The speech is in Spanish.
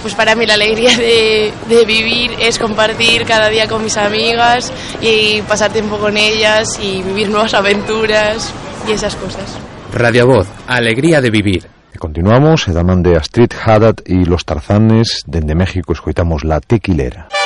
Pues para mí la alegría de vivir es compartir cada día con mis amigas y pasar tiempo con ellas y vivir nuevas aventuras y esas cosas. Radio Voz, alegría de vivir. Continuamos, e da man de Astrid Haddad e los Tarzanes, dende México escoitamos La Tequilera.